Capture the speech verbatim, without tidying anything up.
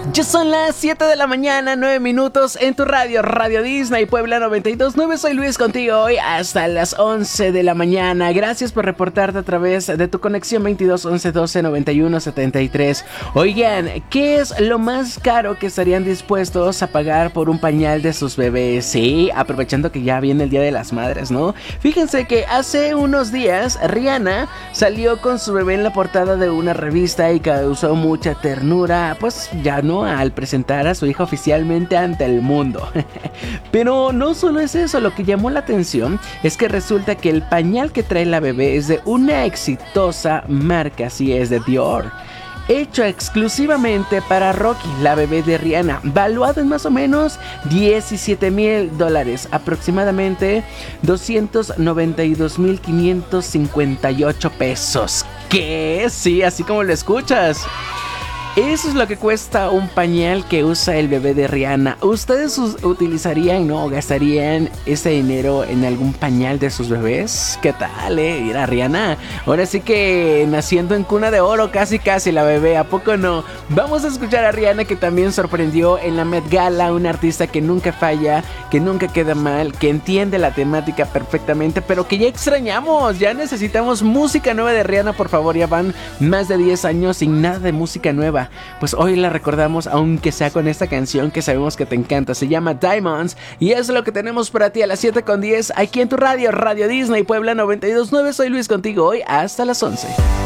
Ya son las siete de la mañana, nueve minutos en tu radio, Radio Disney Puebla noventa y dos punto nueve. Soy Luis contigo hoy hasta las once de la mañana. Gracias por reportarte a través de tu conexión veintidós once doce noventa y uno setenta y tres. Oigan, ¿qué es lo más caro que estarían dispuestos a pagar por un pañal de sus bebés? Sí, aprovechando que ya viene el Día de las Madres, ¿no? Fíjense que hace unos días Rihanna salió con su bebé en la portada de una revista y causó mucha ternura, pues ya no, al presentar a su hija oficialmente ante el mundo. Pero no solo es eso, lo que llamó la atención es que resulta que el pañal que trae la bebé es de una exitosa marca, así es, de Dior, hecho exclusivamente para Rocky, la bebé de Rihanna, valuado en más o menos diecisiete mil dólares, aproximadamente doscientos noventa y dos mil quinientos cincuenta y ocho pesos. ¿Qué? Sí, así como lo escuchas. Eso es lo que cuesta un pañal que usa el bebé de Rihanna. ¿Ustedes utilizarían, no, gastarían ese dinero en algún pañal de sus bebés? ¿Qué tal, eh? Mira, Rihanna, ahora sí que naciendo en cuna de oro, casi casi la bebé, ¿a poco no? Vamos a escuchar a Rihanna, que también sorprendió en la Met Gala, una artista que nunca falla, que nunca queda mal, que entiende la temática perfectamente, pero que ya extrañamos, ya necesitamos música nueva de Rihanna, por favor. Ya van más de diez años sin nada de música nueva. Pues hoy la recordamos, aunque sea con esta canción que sabemos que te encanta. Se llama Diamonds y es lo que tenemos para ti a las siete con diez aquí en tu radio, Radio Disney Puebla noventa y dos punto nueve. Soy Luis contigo hoy hasta las once.